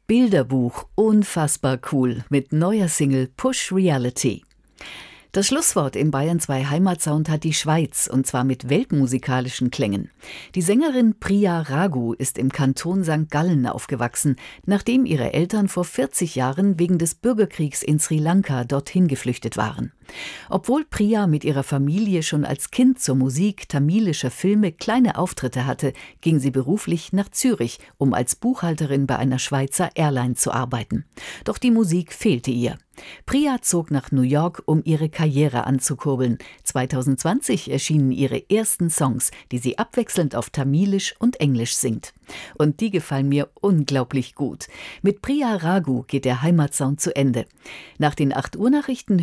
Bilderbuch, unfassbar cool, mit neuer Single Push Reality. Das Schlusswort im Bayern 2 Heimatsound hat die Schweiz, und zwar mit weltmusikalischen Klängen. Die Sängerin Priya Raghu ist im Kanton St. Gallen aufgewachsen, nachdem ihre Eltern vor 40 Jahren wegen des Bürgerkriegs in Sri Lanka dorthin geflüchtet waren. Obwohl Priya mit ihrer Familie schon als Kind zur Musik tamilischer Filme kleine Auftritte hatte, ging sie beruflich nach Zürich, um als Buchhalterin bei einer Schweizer Airline zu arbeiten. Doch die Musik fehlte ihr. Priya zog nach New York, um ihre Karriere anzukurbeln. 2020 erschienen ihre ersten Songs, die sie abwechselnd auf Tamilisch und Englisch singt. Und die gefallen mir unglaublich gut. Mit Priya Raghu geht der Heimatsound zu Ende. Nach den 8 Uhr Nachrichten